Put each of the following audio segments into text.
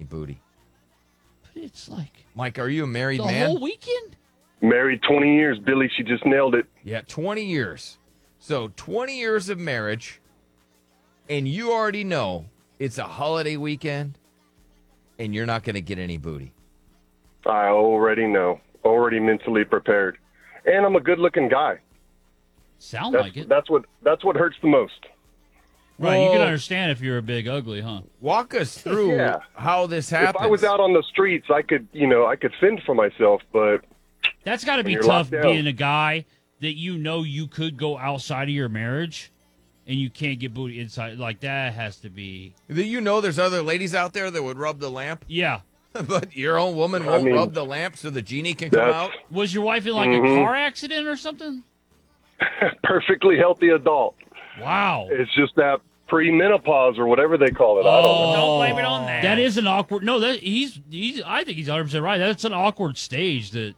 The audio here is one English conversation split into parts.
booty. But it's like Mike, are you a married the man? whole weekend? Married 20 years, Billy. She just nailed it. Yeah, 20 years. So 20 years of marriage, and you already know it's a holiday weekend, and you're not going to get any booty. I already know. Already mentally prepared. And I'm a good-looking guy. Sound like it. That's what hurts the most. Right, you can Well- understand if you're a big ugly, huh? Walk us through Yeah. how this happens. If I was out on the streets, I could fend for myself, but That's got to be you're tough locked down. being a guy that you could go outside of your marriage and you can't get booty inside. Like, that has to be... There's other ladies out there that would rub the lamp, Yeah. but your own woman won't rub the lamp so the genie can come out? Was your wife in, like, a car accident or something? perfectly healthy adult. Wow. It's just that premenopause or whatever they call it. I don't know. Don't blame it on that. That is an awkward... No, I think he's 100% right. That's an awkward stage that...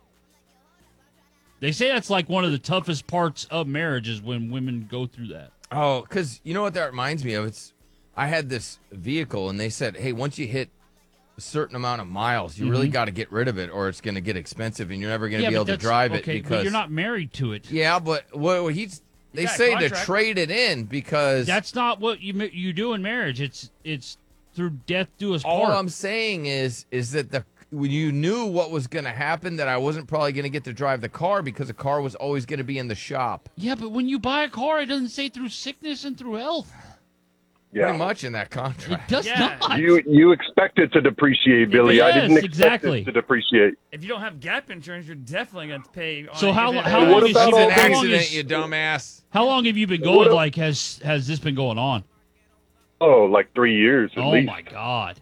They say that's like one of the toughest parts of marriage is when women go through that. Oh, because you know what that reminds me of? I had this vehicle, and they said, hey, once you hit a certain amount of miles, you really got to get rid of it, or it's going to get expensive, and you're never going to be able to drive it. Okay, because but you're not married to it. Yeah, but they got a say to contract. trade it in because That's not what you do in marriage. It's through death do us all part. I'm saying is that when you knew what was going to happen, that I wasn't probably going to get to drive the car because the car was always going to be in the shop. Yeah, but when you buy a car, it doesn't say through sickness and through health. Yeah. Pretty much in that It contract. does Yeah. not. You expect it to depreciate, Billy. I Yes, didn't expect exactly. it to depreciate. If you don't have gap insurance, you're definitely going to pay. On So it. how If it- long What is about It's all an these- accident, you dumbass. How long have you been What going? a- Like has this been going on? Oh, like 3 years at Oh least. my God!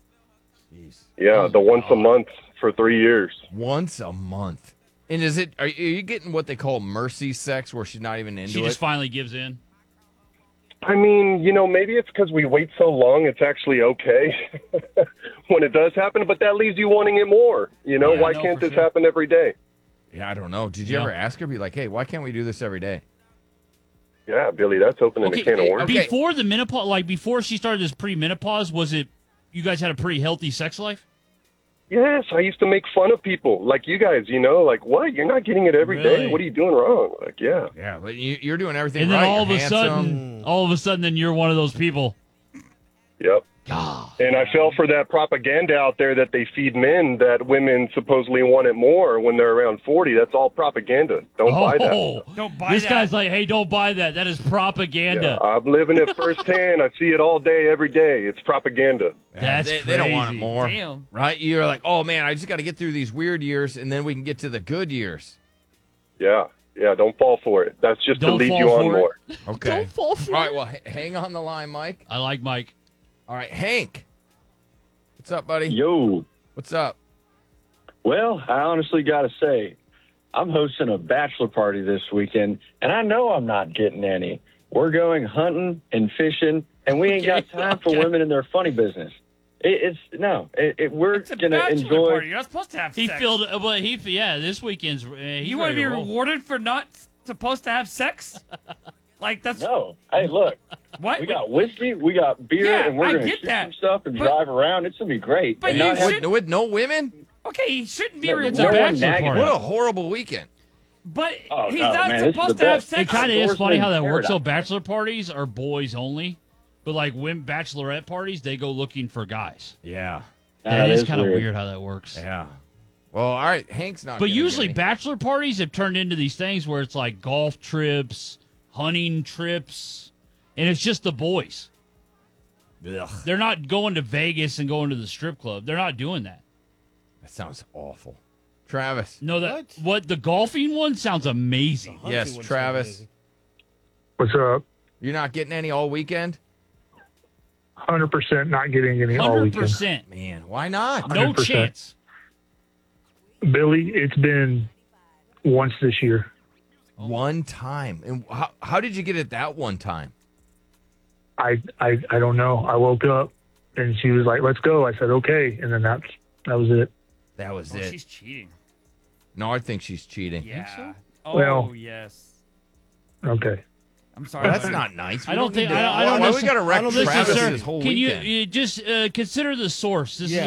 Jeez. Yeah, the once a month for 3 years. Once a month. And are you getting what they call mercy sex, where she's not even into She it? just finally gives in. I mean, maybe it's because we wait so long, it's actually okay when it does happen, but that leaves you wanting it more. Yeah, Why no, can't for this sure. happen every day? Yeah, I don't know. Did you Yeah. ever ask her? Be like, hey, why can't we do this every day? Yeah, Billy, that's opening a can of worms. Okay. Before the menopause, like before she started this pre-menopause, was it you guys had a pretty healthy sex life? Yes, I used to make fun of people like you guys, like, what? You're not getting it every day? Really? What are you doing wrong? Like, yeah. Yeah, but you're doing everything And then right. all of You're a handsome. sudden, then you're one of those people. Yep. God. And I fell for that propaganda out there that they feed men that women supposedly want it more when they're around 40. That's all propaganda. Don't buy that. Oh, Don't buy this that. guy's like, hey, don't buy that. That is propaganda. Yeah, I'm living it firsthand. I see it all day, every day. It's propaganda. Yeah, That's they don't want it crazy. more. Damn. Right? You're like, oh, man, I just got to get through these weird years, and then we can get to the good years. Yeah, don't fall for it. That's just Don't to lead fall you on for it. more. Okay. Don't fall for All right, it. well, hang on the line, Mike. I like Mike. All right, Hank. What's up, buddy? Yo, What's up? well, I honestly got to say, I'm hosting a bachelor party this weekend, and I know I'm not getting any. We're going hunting and fishing, and we ain't got time for women in their funny business. We're It's a going to bachelor enjoy. party. You're not supposed to have He sex. filled. Well, this weekend's. He's You want to ready be roll. rewarded for not supposed to have sex? Like that's No, hey, look, what? we got whiskey, we got beer, Yeah, and we're I going to get shoot that. some stuff and But- drive around. It's going to be great. But And you not have- should- With no women? Okay, he shouldn't be No, It's rewarded. a no one bachelor nagging party. What a horrible weekend. But Oh, he's no, not man, this is supposed the to have best. It sex. kind of is Outdoors funny in how that works. So paradise. bachelor parties are boys only, but like when bachelorette parties, they go looking for guys. Yeah. That is kind of weird. weird how that works. Yeah. Well, all right. Hank's not. But gonna usually get bachelor parties have turned into these things where it's like golf trips, hunting trips, and it's just the boys. any. Ugh, They're not going to Vegas and going to the strip club. They're not doing that. that sounds awful. Travis. No, what the golfing one sounds amazing. Yes, Travis. What's up? You're not getting any all weekend? 100% not getting any all weekend. 100%. Man, why not? No 100%. chance. Billy, it's been once this year. One time. And how did you get it that one time? I don't know. I woke up and she was like, "Let's go." I said, "Okay," and then that was it. That was Oh, it. she's cheating. No, I think she's cheating. Yeah. Oh, Well- yes. Okay. I'm sorry. Well, that's buddy. not nice. I don't think. need to- I don't Why know. we got to wreck Listen, Travis's sir, whole can weekend? you just consider the source? This is